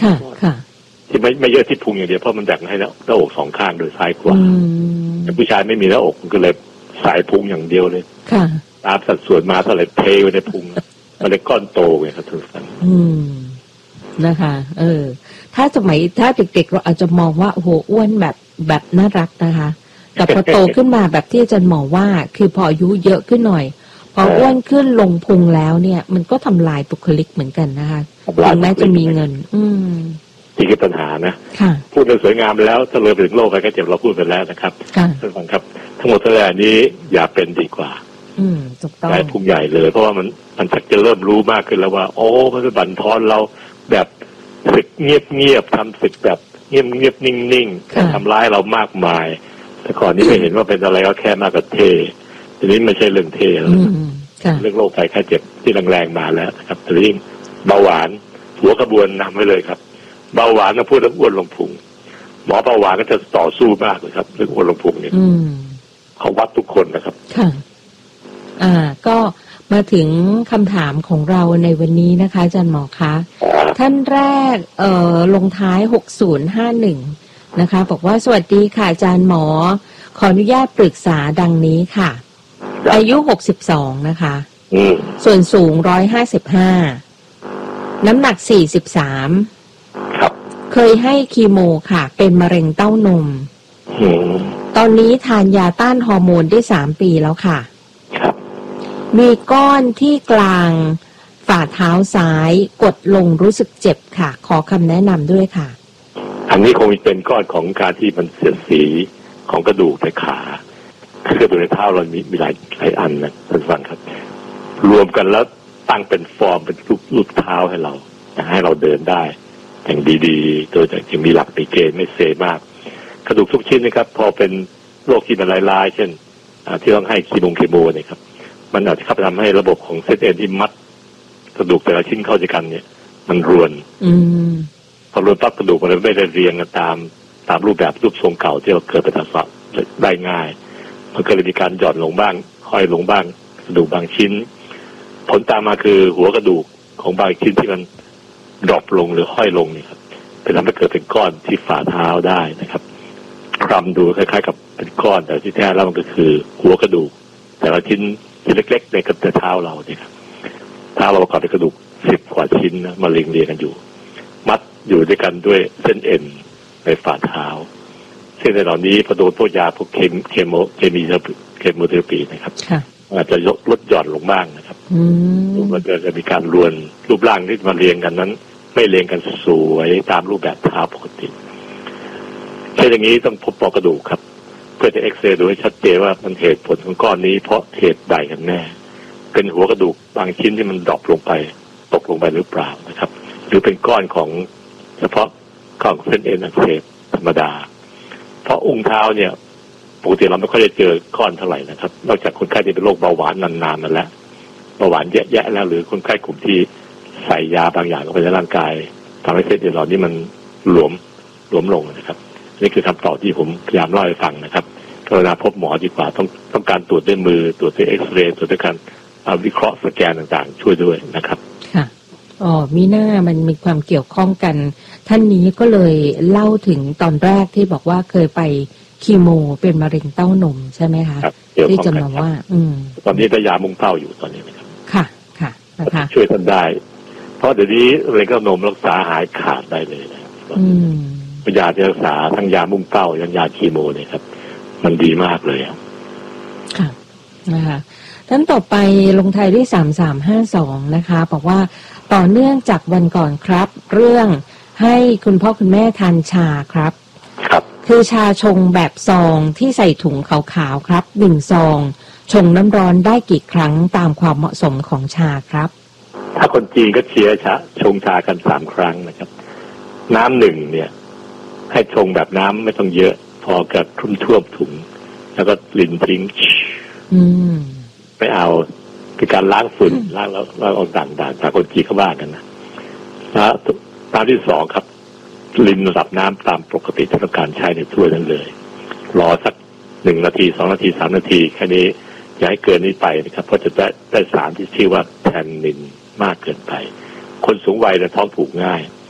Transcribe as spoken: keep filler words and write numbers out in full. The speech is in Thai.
ค่ะค่ะที่ไม่ไม่เยอะที่พุงอย่างเดียวเพราะมันแบ่งให้หน้าอกสองข้างโดยซ้ายขวาแต่ผู้ชายไม่มีหน้าอกมันก็เลยสายพุงอย่างเดียวเลยค่ะตามสัดส่วนมาเท่าไหร่เทไว้ในพุงมันเลยก้อนโตไงครับทุกท่านอืมนะคะเออถ้าสมัยถ้าเด็กๆเราอาจจะมองว่าโอ้โหอ้วนแบบแบบน่ารักนะคะแต่พอโตขึ้นมาแบบที่อาจารย์หมอว่าคือพออายุเยอะขึ้นหน่อยพออ้วนขึ้นลงพุงแล้วเนี่ยมันก็ทำลายบุคลิกเหมือนกันนะคะถึงแม้จะมีเงินอืมที่คือปัญหานะพูดเรื่องสวยงามไปแล้วถ้าเลยไปถึงโลกไปก็เจ็บเราพูดไปแล้วนะครับท่านฟังครับทั้งหมดทั้งหลายนี้อย่าเป็นดีกว่าอืมถูกต้องใหญ่พุงใหญ่เลยเพราะว่ามันมันจะเริ่มรู้มากขึ้นแล้วว่าโอ้มันจะบั่นทอนเราแบบศึกเงียบเงียบทำศึกแบบเงียบเงียบนิ่งนิ่งทำร้ายเรามากมายแต่ก่อนนี้ไม่เห็นว่าเป็นอะไรก็แค่มากกว่าเททีนี้ไม่ใช่เรื่องเทแล้วเรื่องโรคภัยไข้เจ็บที่แรงๆมาแล้วนะครับทีนี้เบาหวานหัวกระบวนนำไว้เลยครับเบาหวานนะพูดแล้วอ้วนลงพุงหมอเบาหวานก็จะต่อสู้มากเลยครับเรื่องอ้วนลงพุงเนี่ยเขาวัดทุกคนนะครับค่ะอ่าก็มาถึงคำถามของเราในวันนี้นะคะอาจารย์หมอคะท่านแรกเอ่อลงท้ายหกศูนย์ห้าหนึ่งนะคะบอกว่าสวัสดีค่ะอาจารย์หมอขออนุญาตปรึกษาดังนี้ค่ะอายุหกสิบสองนะคะส่วนสูงหนึ่งร้อยห้าสิบห้าน้ำหนักสี่สิบสามครับเคยให้คีโมค่ะเป็นมะเร็งเต้านมตอนนี้ทานยาต้านฮอร์โมนได้สามปีแล้วค่ะครับมีก้อนที่กลางฝ่าเท้าซ้ายกดลงรู้สึกเจ็บค่ะขอคำแนะนำด้วยค่ะอันนี้คงเป็นก้อนของการที่มันเสียดสีของกระดูกในขาคือกระดูกในเท้าเรามีมีหลายหลายอันนะท่านฟังครับรวมกันแล้วตั้งเป็นฟอร์มเป็นรูปรูปเท้าให้เราให้เราเดินได้อย่างดีๆโดยจะมีหลักมีเกณฑ์ไม่เซมากกระดูกทุกชิ้นนะครับพอเป็นโรคที่มันลายๆเช่นที่ต้องให้คีโมเคโมเนี่ยครับมันอาจจะทำให้ระบบของเส้นเอ็นที่มัดกระดูกแต่ละชิ้นเข้าด้วยกันเนี่ยมันรวนพอรวนปั๊บกระดูกมันไม่ได้เรียงกันตามตามรูปแบบรูปทรงเก่าที่เราเกิดเป็นอักษรได้ง่ายมันก็เลยมีการหย่อนลงบ้างห้อยลงบ้างกระดูกบางชิ้นผลตามมาคือหัวกระดูกของบางชิ้นที่มันดรอปลงหรือห้อยลงนี่ครับเป็นทำให้เกิดเป็นก้อนที่ฝ่าเท้าได้นะครับคลำดูคล้ายๆกับเป็นก้อนแต่ที่แท้แล้วมันก็คือหัวกระดูกแต่ละชิ้นชิ้นเล็กๆในกระดูกเท้าเราเนี่ยครับเท้าเราประกอบด้วยกระดูกสิบกว่าชิ้นนะมาเรียงเรียงกันอยู่มัดอยู่ด้วยกันด้วยเส้นเอ็นในฝ่าเท้าเส้นเอ็นเหล่านี้พอโดนพวกยาพวกเคมเคมเคมีเคมเทอราปีนะครับอาจจะลดหย่อนลงบ้างนะครับมันจะมีการรวนรูปร่างที่มาเรียงกันนั้นไม่เรียงกันสวยตามรูปแบบเท้าปกติแค่อย่างนี้ต้องพบปอกระดูกครับเพื่อจะเอ็กซเรย์ดูให้ชัดเจนว่ามันเหตุผลของก้อนนี้เพราะเหตุใดกันแน่เป็นหัวกระดูกบางชิ้นที่มันดรอปลงไปตกลงไปหรือเปล่านะครับหรือเป็นก้อนของเฉพาะของเส้นเอ็นอักเสบธรรมดาเพราะอุ้งเท้าเนี่ยปกติเราไม่ค่อยจะเจอก้อนเท่าไหร่นะครับนอกจากคนไข้ที่เป็นโรคเบาหวานนานๆมาแล้วเบาหวานแย่ๆแล้วหรือคนไข้กลุ่มที่ใส่ยาบางอย่างเข้าไปในร่างกายทำให้เส้นเอ็นเหล่านี้มันหลวมหลวมลงนะครับนี่คือคำตอบที่ผมพยายามเล่าให้ฟังนะครับกรุณาพบหมอดีกว่าต้องต้องการตรวจด้วยมือตรวจด้วยเอ็กซเรย์ตรวจด้วยการวิเคราะห์สแกนต่างๆช่วยด้วยนะครับค่ะอ๋อมีหน้ามันมีความเกี่ยวข้องกันท่านนี้ก็เลยเล่าถึงตอนแรกที่บอกว่าเคยไปคีโมเป็นมะเร็งเต้านมใช่ไหมคะที่จะมาว่าอืมตอนนี้ได้ยามุ่งเต้าอยู่ตอนนี้นะครับค่ะค่ะนะคะช่วยท่านได้เพราะเดี๋ยวนี้มะเร็งเต้านมรักษาหายขาดได้เลยนะอืมยาที่รักษาทั้งยามุ่งเต้ายังยาคีโมเนี่ยครับมันดีมากเลยค่ะนะคะท่านต่อไปลงท้ายด้วยสามสามห้าสองนะคะบอกว่าต่อเนื่องจากวันก่อนครับเรื่องให้คุณพ่อคุณแม่ทานชาครับครับคือชาชงแบบซองที่ใส่ถุงขาวๆครับหนึ่งซองชงน้ำร้อนได้กี่ครั้งตามความเหมาะสมของชาครับถ้าคนจีนก็เชียร์ชาชงชากันสามครั้งนะครับน้ำหนึ่งเนี่ยให้ชงแบบน้ำไม่ต้องเยอะพอกับทุ่มท่วมถุงแล้วก็ลินทิ้งไม่เอาเป็นการล้างฝุ่นล้างแล้วล้างออกต่างๆแต่คนจีนเขาว่ากันนะแล้วตามที่สองครับลินระดับน้ำตามปกติที่ต้องการใช้ในถ้วยนั้นเลยรอสักหนึ่งนาทีสองนาทีสามนาทีแค่นี้อย่าให้เกินนี้ไปนะครับเพราะจะได้ได้สารที่ชื่อว่าแทนนินมากเกินไปคนสูงวัยเนี่ยท้องผูกง่าย